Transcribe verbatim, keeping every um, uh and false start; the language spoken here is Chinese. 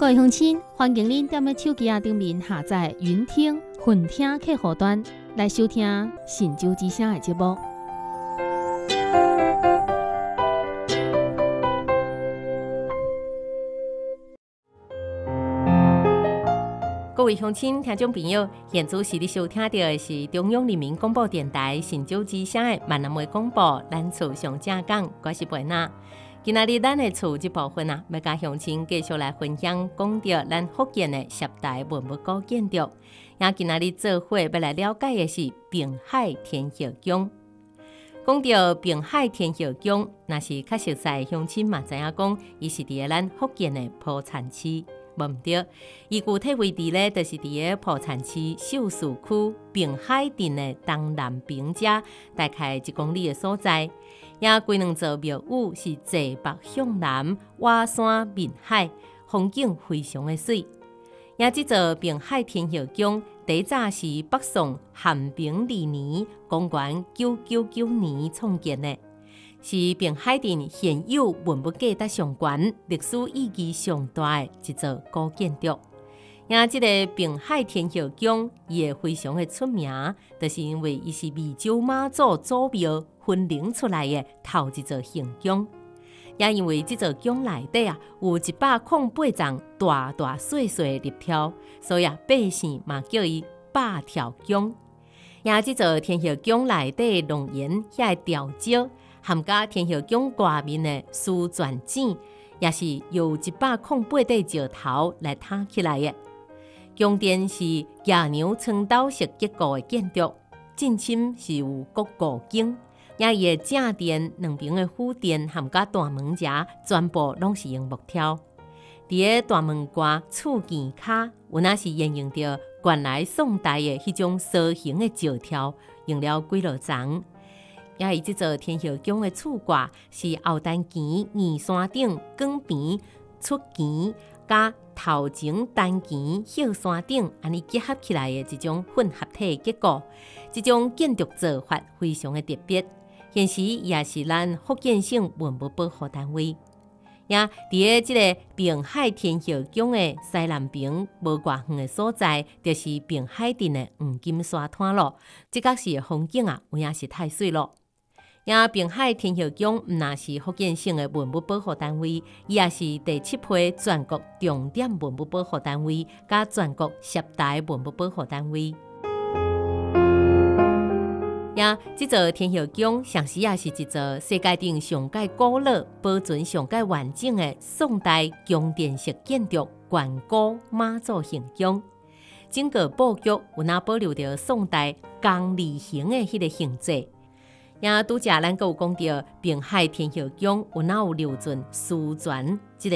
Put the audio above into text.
各位乡亲，欢迎您踮咧手机啊顶面下载云听、混听客户端来收听《神州之声》的节目。 各位乡亲、听众朋友，现在是你收听到的是中央人民广播电台神州之声的闽南话广播，咱厝上正讲，我是贝娜。今仔日咱的厝这部分啊，要甲乡亲继续来分享讲到咱福建的十大文物古建筑。也今仔日做伙要来了解的是滨海天后宫。讲到滨海天后宫，若是较熟悉的乡亲嘛，知影讲，伊是伫个咱福建的埔田市。无毋对，伊具体位置咧，就是伫个埔田市秀树区滨海镇的东南边遮，大概一公里的所在。也规两座庙宇是坐北向南，瓦山面海，风景非常的水。也即座滨海天后宫，第一早是北宋咸平二年（公元九九九年）创建的。是滨海镇现有文物价值上悬、历史意义上大的一座古建筑。也即个滨海天后宫也非常的出名，就是因为伊是湄洲妈祖祖庙分灵出来的头一座行宫。也因为这座宫内底啊有一百零八幢大大细细的立条，所以啊百姓嘛叫伊百条宫。也这座天后宫内底的龙岩遐吊桥。含加天后宫外面的丝缎剪，也是由一百零八块石头来搭起来的。宫殿是野牛撑斗式结构的建筑，进深是有国古景，也伊的正殿两边的虎殿含加大门遮，全部拢是用木条。伫个大门关厝墘骹，有那是沿用着原来宋代的迄种蛇形的石条，用了几落层。也伊即座天后宫的厝挂是后单墘二山顶广边出墘，加头前单墘后山顶安尼结合起来的一种混合体结构。这种建筑做法非常的特别，现时也是咱福建省文物保护单位。也伫个即个滨海天后宫的西南边无偌远的所在，就是滨海镇的黄金沙滩咯。即个是风景啊，有影是太水咯。也滨海天后宫毋但是福建省的文物保护单位，伊也是第七批全国重点文物保护单位，甲全国十大文物保护单位。也这座天后宫，上时也是一座世界顶上界古老、保存上界完整的宋代宫殿式建筑悬古妈祖行宫。整个布局有那保留着宋代公字形的迄个形制。也拄则咱阁有讲到滨海天后宫有哪有流传丝缎即个